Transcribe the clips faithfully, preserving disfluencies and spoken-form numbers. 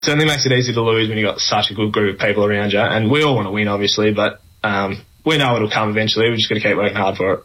certainly makes it easy to lose when you've got such a good group of people around you. And we all want to win, obviously, but um, we know it'll come eventually. We're just going to keep working hard for it.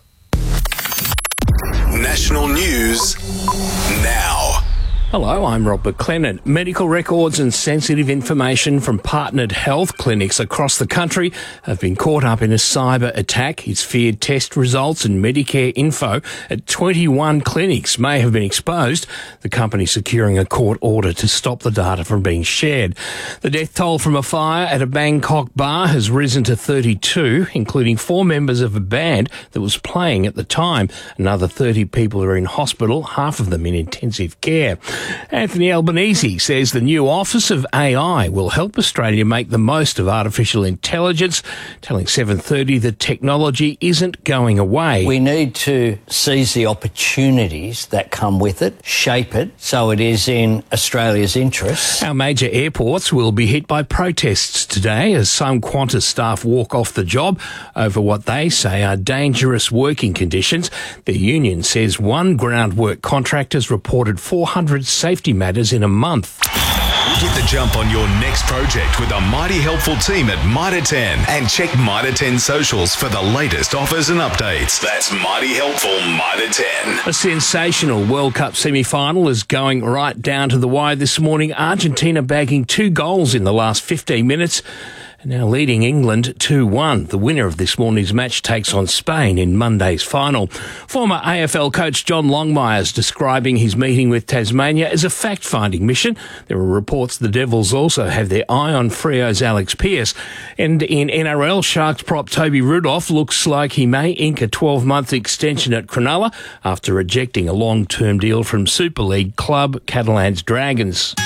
National News now. Hello, I'm Rob McLennan. Medical records and sensitive information from partnered health clinics across the country have been caught up in a cyber attack. Its feared test results and Medicare info at twenty-one clinics may have been exposed, the company securing a court order to stop the data from being shared. The death toll from a fire at a Bangkok bar has risen to thirty-two, including four members of a band that was playing at the time. Another thirty people are in hospital, half of them in intensive care. Anthony Albanese says the new Office of A I will help Australia make the most of artificial intelligence, telling seven thirty that technology isn't going away. We need to seize the opportunities that come with it, shape it so it is in Australia's interests. Our major airports will be hit by protests today as some Qantas staff walk off the job over what they say are dangerous working conditions. The union says one ground work contractor's reported four hundred safety matters in a month. Get the jump on your next project with a mighty helpful team at Mitre ten, and check Mitre ten socials for the latest offers and updates. That's mighty helpful Mitre ten. A sensational World Cup semi-final is going right down to the wire this morning. Argentina bagging two goals in the last fifteen minutes. Now leading England two one. The winner of this morning's match takes on Spain in Monday's final. Former A F L coach John Longmire is describing his meeting with Tasmania as a fact-finding mission. There are reports the Devils also have their eye on Freo's Alex Pearce. And in N R L, Sharks prop Toby Rudolph looks like he may ink a twelve-month extension at Cronulla after rejecting a long-term deal from Super League club Catalans Dragons.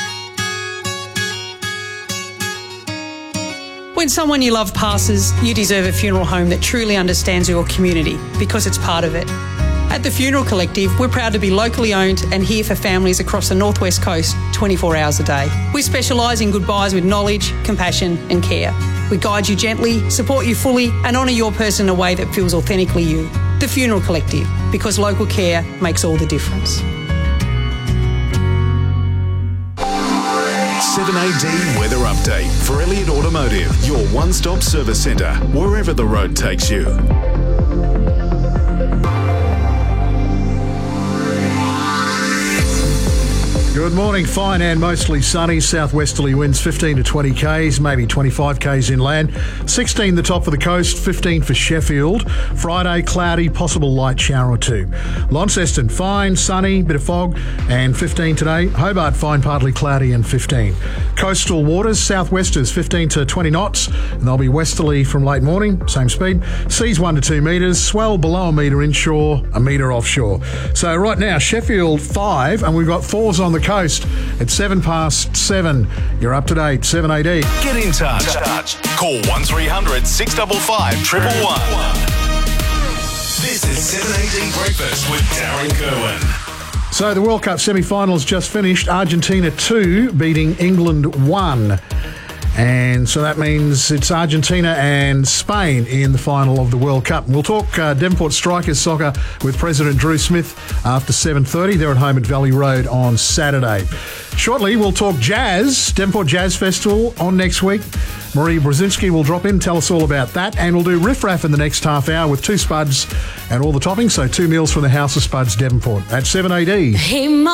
When someone you love passes, you deserve a funeral home that truly understands your community because it's part of it. At the Funeral Collective, we're proud to be locally owned and here for families across the Northwest Coast twenty-four hours a day. We specialise in goodbyes with knowledge, compassion and care. We guide you gently, support you fully and honour your person in a way that feels authentically you. The Funeral Collective, because local care makes all the difference. seven A D Weather Update for Elliott Automotive, your one-stop service centre, wherever the road takes you. Good morning. Fine and mostly sunny. Southwesterly winds fifteen to twenty k's, maybe twenty-five k's inland. sixteen the top of the coast, fifteen for Sheffield. Friday, cloudy, possible light shower or two. Launceston, fine, sunny, bit of fog, and fifteen today. Hobart, fine, partly cloudy, and fifteen. Coastal waters, southwesters, fifteen to twenty knots, and they'll be westerly from late morning, same speed. Seas one to two metres, swell below a metre inshore, a metre offshore. So right now, Sheffield, five, and we've got fours on the coast at seven past seven. You're up to date, seven A D. Get in touch. Call one three hundred six five five one one one. This is seven A D Breakfast with Darren Kerwin. So the World Cup semi-finals just finished. Argentina two beating England one. And so that means it's Argentina and Spain in the final of the World Cup. We'll talk uh, Devonport Strikers soccer with President Drew Smith after seven thirty. They're at home at Valley Road on Saturday. Shortly, we'll talk jazz, Devonport Jazz Festival on next week. Marie Brzezinski will drop in, tell us all about that, and we'll do Riff Raff in the next half hour with two spuds and all the toppings, so two meals from the House of Spuds Devonport at seven A D.